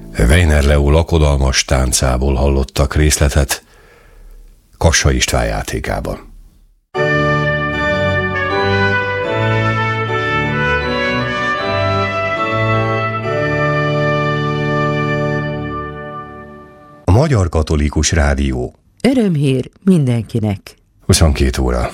Weiner Leó lakodalmas táncából hallottak részletet Kassa István játékában. A Magyar Katolikus Rádió. Örömhír mindenkinek. 22 óra.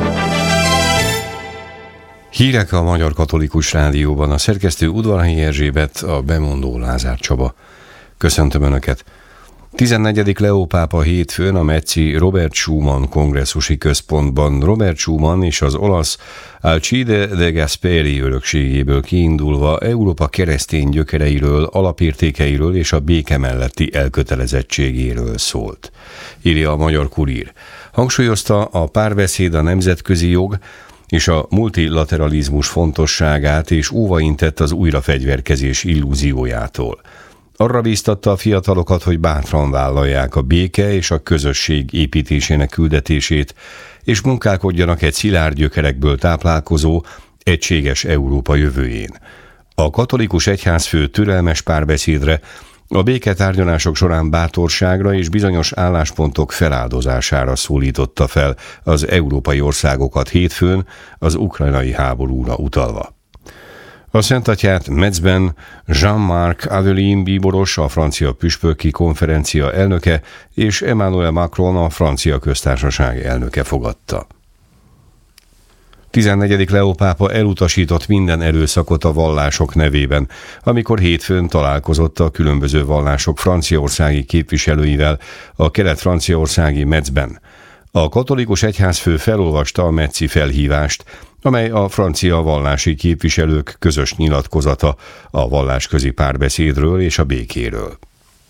Hírek a Magyar Katolikus Rádióban. A szerkesztő Udvarhelyi Erzsébet, a bemondó Lázár Csaba. Köszöntöm Önöket. 14. Leó pápa hétfőn a metzi Robert Schumann kongresszusi központban Robert Schumann és az olasz Alcide de Gasperi örökségéből kiindulva Európa keresztény gyökereiről, alapértékeiről és a béke melletti elkötelezettségéről szólt, írja a Magyar Kurír. Hangsúlyozta a párbeszéd, a nemzetközi jog és a multilateralizmus fontosságát, és óvaintett az újrafegyverkezés illúziójától. Arra bíztatta a fiatalokat, hogy bátran vállalják a béke és a közösség építésének küldetését, és munkálkodjanak egy szilárd gyökerekből táplálkozó, egységes Európa jövőjén. A katolikus egyházfő türelmes párbeszédre, a béketárgyalások során bátorságra és bizonyos álláspontok feláldozására szólította fel az európai országokat hétfőn az ukrajnai háborúra utalva. A Szentatyát Metzben Jean-Marc Aveline bíboros, a francia püspöki konferencia elnöke, és Emmanuel Macron, a francia köztársaság elnöke fogadta. 14. Leó pápa elutasított minden erőszakot a vallások nevében, amikor hétfőn találkozott a különböző vallások franciaországi képviselőivel a kelet-franciaországi Metzben. A katolikus egyházfő felolvasta a metzi felhívást, amely a francia vallási képviselők közös nyilatkozata a vallásközi párbeszédről és a békéről.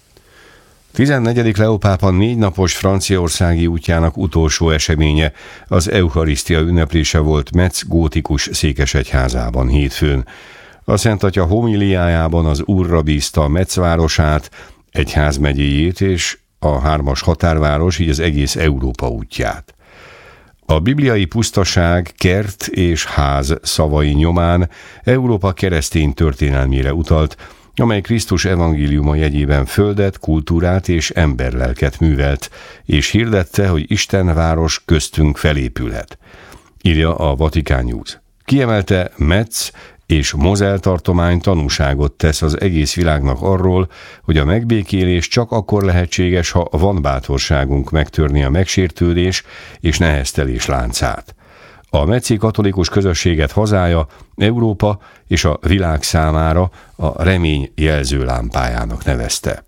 14. Leó pápa 4 napos franciaországi útjának utolsó eseménye az Eucharisztia ünneplése volt Metz gótikus székesegyházában hétfőn. A Szentatya homiliájában az Úrra bízta Metz városát, egyházmegyéjét és a 3-as határváros, így az egész Európa útját. A bibliai pusztaság, kert és ház szavai nyomán Európa keresztény történelmére utalt, amely Krisztus evangéliuma jegyében földet, kultúrát és emberlelket művelt, és hirdette, hogy Isten város köztünk felépülhet, írja a Vatikán News. Kiemelte, Metz és Mosel tartomány tanúságot tesz az egész világnak arról, hogy a megbékélés csak akkor lehetséges, ha van bátorságunk megtörni a megsértődés és neheztelés láncát. A metzi katolikus közösséget hazája, Európa és a világ számára a remény jelzőlámpájának nevezte.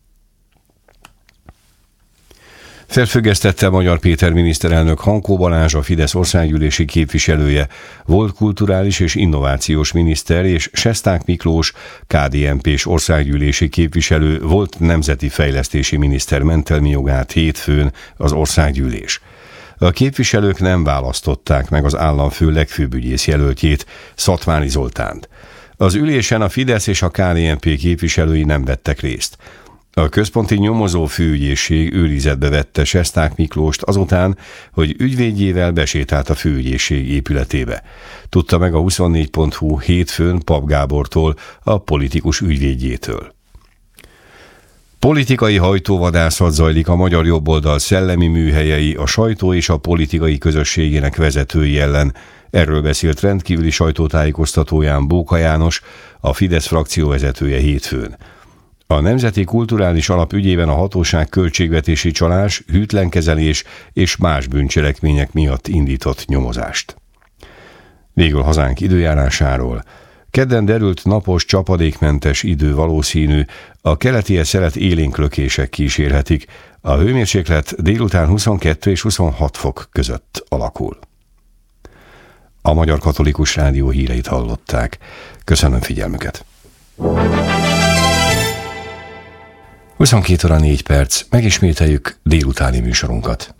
Felfüggesztette Magyar Péter miniszterelnök Hankó Balázs, a Fidesz országgyűlési képviselője, volt kulturális és innovációs miniszter, és Sesták Miklós, KDNP-s országgyűlési képviselő, volt nemzeti fejlesztési miniszter mentelmi jogát hétfőn az országgyűlés. A képviselők nem választották meg az államfő legfőbb ügyész jelöltjét, Szatmári Zoltánt. Az ülésen a Fidesz és a KDNP képviselői nem vettek részt. A központi nyomozó főügyészség őrizetbe vette Sesták Miklóst azután, hogy ügyvédjével besétált a főügyészség épületébe. Tudta meg a 24.hu hétfőn Pap Gábortól, a politikus ügyvédjétől. Politikai hajtóvadászat zajlik a magyar jobboldal szellemi műhelyei, a sajtó és a politikai közösségének vezetői ellen. Erről beszélt rendkívüli sajtótájékoztatóján Bóka János, a Fidesz frakció vezetője hétfőn. A Nemzeti Kulturális Alap ügyében a hatóság költségvetési csalás, hűtlenkezelés és más bűncselekmények miatt indított nyomozást. Végül hazánk időjárásáról. Kedden derült napos, csapadékmentes idő valószínű, a keleti szelet élénk lökések kísérhetik, a hőmérséklet délután 22 és 26 fok között alakul. A Magyar Katolikus Rádió híreit hallották. Köszönöm figyelmüket! 22 óra 4 perc, megismételjük délutáni műsorunkat.